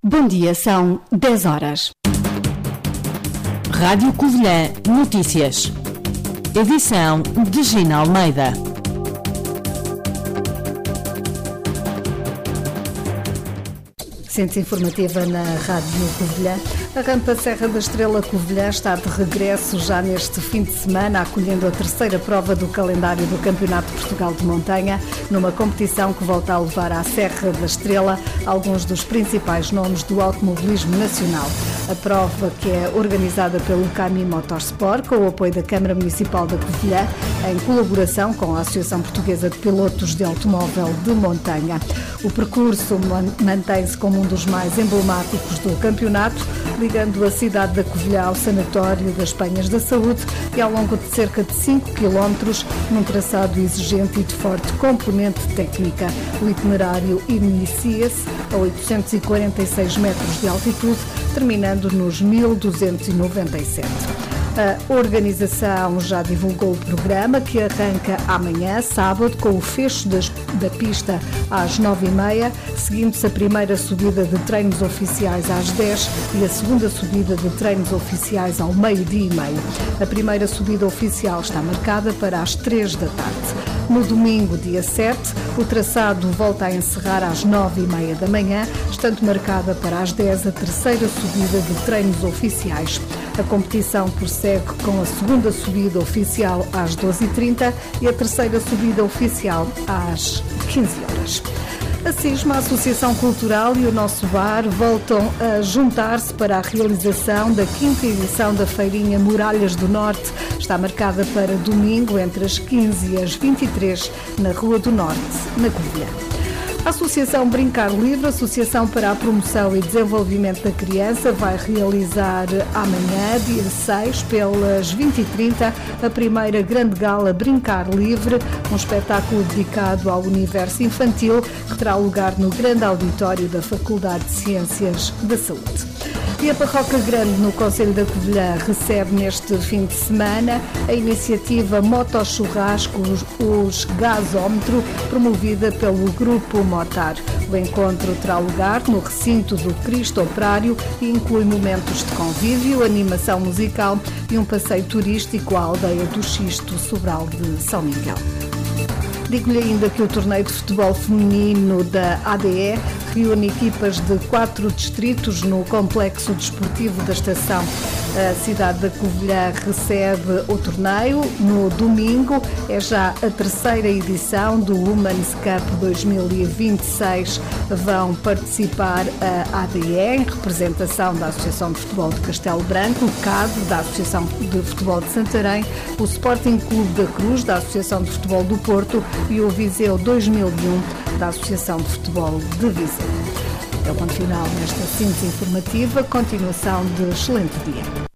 Bom dia, são 10 horas. Rádio Covilhã Notícias. Edição de Gina Almeida. Centro informativa na Rádio Covilhã. A Rampa Serra da Estrela Covilhã está de regresso já neste fim de semana, acolhendo a terceira prova do calendário do Campeonato de Portugal de Montanha, numa competição que volta a levar à Serra da Estrela alguns dos principais nomes do automobilismo nacional. A prova, que é organizada pelo CAMI Motorsport, com o apoio da Câmara Municipal da Covilhã, em colaboração com a Associação Portuguesa de Pilotos de Automóvel de Montanha. O percurso mantém-se como um dos mais emblemáticos do campeonato, ligando a cidade da Covilhã ao Sanatório das Penhas da Saúde e ao longo de cerca de 5 km, num traçado exigente e de forte componente técnica. O itinerário inicia-se a 846 metros de altitude, terminando nos 1297. A organização já divulgou o programa, que arranca amanhã, sábado, com o fecho da pista às 9h30, seguindo-se a primeira subida de treinos oficiais às 10 e a segunda subida de treinos oficiais ao 12h30. A primeira subida oficial está marcada para as 3 da tarde. No domingo, dia 7, o traçado volta a encerrar às 9h30 da manhã, estando marcada para as 10 a terceira subida de treinos oficiais. A competição prossegue com a segunda subida oficial às 12h30 e a terceira subida oficial às 15 horas. A CISMA, a Associação Cultural, e o Nosso Bar voltam a juntar-se para a realização da 5ª edição da Feirinha Muralhas do Norte. Está marcada para domingo, entre as 15 e as 23, na Rua do Norte, na Covilhã. A Associação Brincar Livre, Associação para a Promoção e Desenvolvimento da Criança, vai realizar amanhã, dia 6, pelas 20h30, a primeira grande gala Brincar Livre, um espetáculo dedicado ao universo infantil, que terá lugar no grande auditório da Faculdade de Ciências da Saúde. E a Parroca Grande, no Concelho da Covilhã, recebe neste fim de semana a iniciativa Motochurrasco, os Gasómetro, promovida pelo Grupo Motar. O encontro terá lugar no recinto do Cristo Operário e inclui momentos de convívio, animação musical e um passeio turístico à aldeia do Xisto, Sobral de São Miguel. Digo-lhe ainda que o torneio de futebol feminino da ADE reúne equipas de 4 distritos no complexo desportivo da estação. A cidade da Covilhã recebe o torneio no domingo. É já a terceira edição do Women's Cup 2026. Vão participar a ADE, em representação da Associação de Futebol de Castelo Branco, o CAD, da Associação de Futebol de Santarém, o Sporting Clube da Cruz, da Associação de Futebol do Porto, e o Viseu 2001, da Associação de Futebol de Viseu. É o ponto final nesta síntese informativa. Continuação de excelente dia.